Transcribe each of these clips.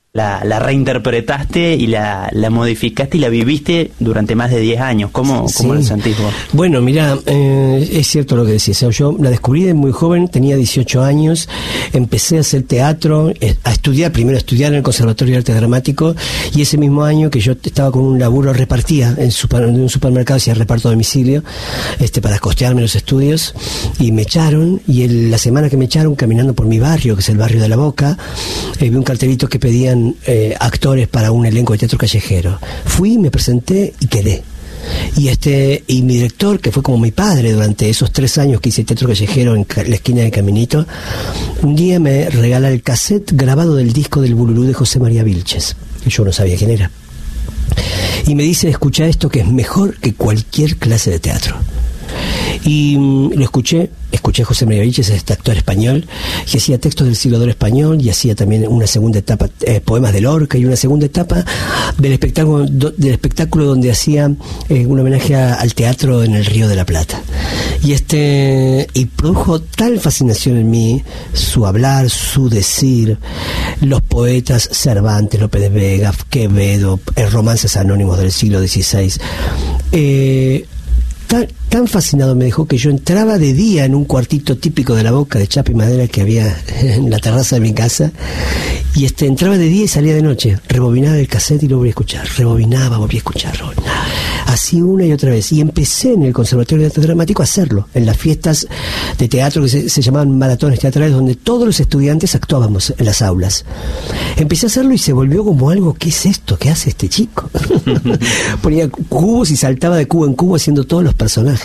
la reinterpretaste y la modificaste y la viviste durante más de 10 años. ¿Cómo lo sentís vos? Bueno, mira, es cierto lo que decís. Yo la descubrí de muy joven, tenía 18 años, empecé a hacer teatro, primero a estudiar en el Conservatorio de Arte Dramático, y ese mismo año que yo estaba con un laburo, repartía en un supermercado, hacía reparto a domicilio, para costearme los estudios, y me echaron, y la semana que me echaron, caminando por mi barrio, que es el barrio de La Boca, vi un cartelito que pedían actores para un elenco de teatro callejero. Fui, me presenté y quedé. Y mi director, que fue como mi padre durante esos 3 años que hice teatro callejero en la esquina de Caminito, un día me regala el cassette grabado del disco del Bululú de José María Vilches, que yo no sabía quién era, y me dice: escucha esto, que es mejor que cualquier clase de teatro. Y lo escuché a José María Vilches, este actor español, que hacía textos del siglo II español, y hacía también una segunda etapa, poemas de Lorca, y una segunda etapa del espectáculo donde hacía un homenaje al teatro en el Río de la Plata. Y produjo tal fascinación en mí su hablar, su decir, los poetas Cervantes, López de Vega, Quevedo, romances anónimos del siglo XVI. Tan fascinado me dejó que yo entraba de día en un cuartito típico de La Boca, de chapa y madera, que había en la terraza de mi casa, y entraba de día y salía de noche, rebobinaba el cassette y lo volvía a escuchar, rebobinaba, así una y otra vez. Y empecé en el Conservatorio de Arte Dramático a hacerlo, en las fiestas de teatro que se llamaban maratones teatrales, donde todos los estudiantes actuábamos en las aulas. Empecé a hacerlo y se volvió como algo: ¿qué es esto? ¿Qué hace este chico? Ponía cubos y saltaba de cubo en cubo haciendo todos los personajes.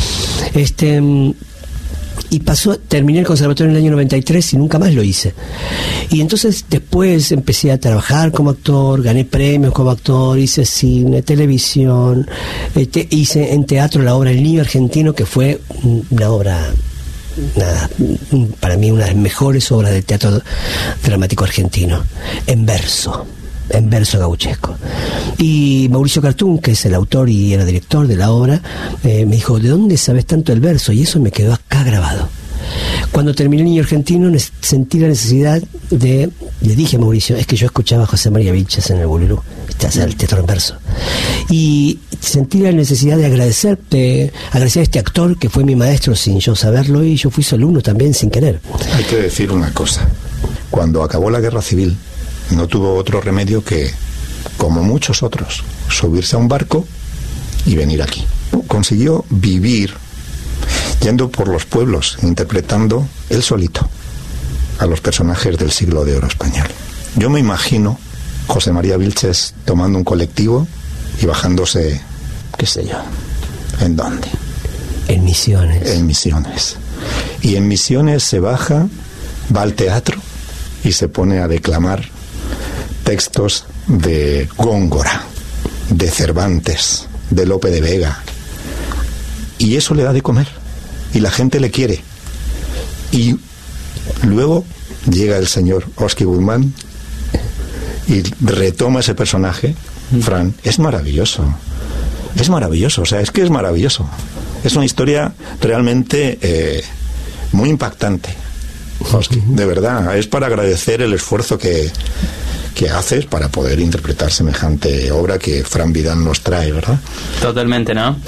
Y terminé el conservatorio en el año 93 y nunca más lo hice. Y entonces después empecé a trabajar como actor, gané premios como actor, hice cine, televisión, hice en teatro la obra El Niño Argentino, que fue una obra, para mí una de las mejores obras del teatro dramático argentino, en verso gauchesco. Y Mauricio Cartún, que es el autor y era director de la obra, me dijo: ¿de dónde sabes tanto el verso? Y eso me quedó acá grabado. Cuando terminé El Niño Argentino, sentí la necesidad le dije a Mauricio: es que yo escuchaba a José María Vilches en el Bululú, el teatro en verso, y sentí la necesidad de agradecer a este actor que fue mi maestro sin yo saberlo, y yo fui su alumno también sin querer. Hay que decir una cosa: cuando acabó la guerra civil, no tuvo otro remedio que, como muchos otros, subirse a un barco y venir aquí. Consiguió vivir yendo por los pueblos, interpretando él solito a los personajes del siglo de oro español. Yo me imagino José María Vilches tomando un colectivo y bajándose, qué sé yo, ¿en dónde? En Misiones. En Misiones. Y en Misiones se baja, va al teatro y se pone a declamar textos de Góngora, de Cervantes, de Lope de Vega, y eso le da de comer y la gente le quiere. Y luego llega el señor Oski Guzmán y retoma ese personaje, Fran. Es maravilloso, o sea, es que es maravilloso. Es una historia realmente muy impactante, Oski, de verdad. Es para agradecer el esfuerzo que haces para poder interpretar semejante obra que Fran Vidal nos trae, ¿verdad? Totalmente, ¿no?